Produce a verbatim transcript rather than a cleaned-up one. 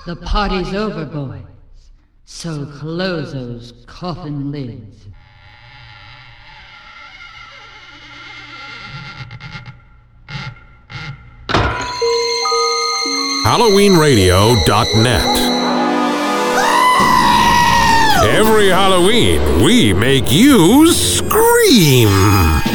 The party's over, boys. So close those coffin lids. Halloween Radio dot net. Every Halloween, we make you scream.